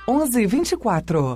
1124.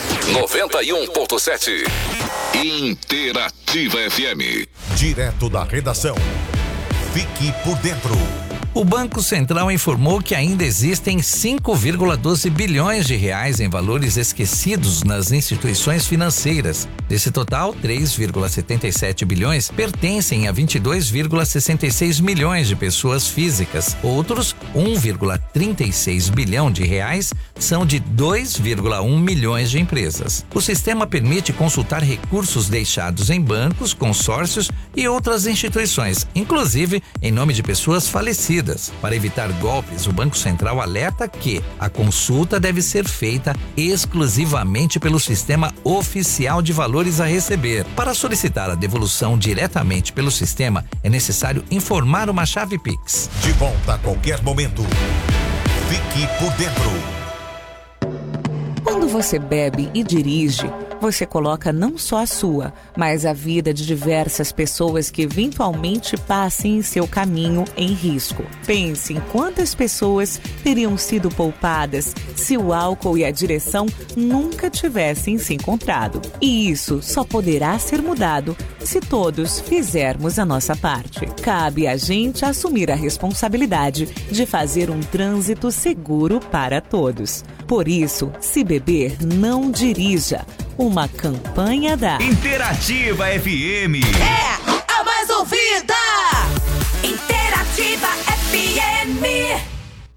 91.7 Interativa FM. Direto da redação. Fique por dentro. O Banco Central informou que ainda existem 5,12 bilhões de reais em valores esquecidos nas instituições financeiras. Desse total, 3,77 bilhões pertencem a 22,66 milhões de pessoas físicas. Outros 1,36 bilhão de reais são de 2,1 milhões de empresas. O sistema permite consultar recursos deixados em bancos, consórcios e outras instituições, inclusive em nome de pessoas falecidas. Para evitar golpes, o Banco Central alerta que a consulta deve ser feita exclusivamente pelo Sistema Oficial de Valores a Receber. Para solicitar a devolução diretamente pelo sistema, é necessário informar uma chave Pix. De volta a qualquer momento. Fique por dentro. Quando você bebe e dirige, você coloca não só a sua, mas a vida de diversas pessoas que eventualmente passem em seu caminho em risco. Pense em quantas pessoas teriam sido poupadas se o álcool e a direção nunca tivessem se encontrado. E isso só poderá ser mudado se todos fizermos a nossa parte. Cabe a gente assumir a responsabilidade de fazer um trânsito seguro para todos. Por isso, se beber, não dirija. Uma campanha da Interativa FM.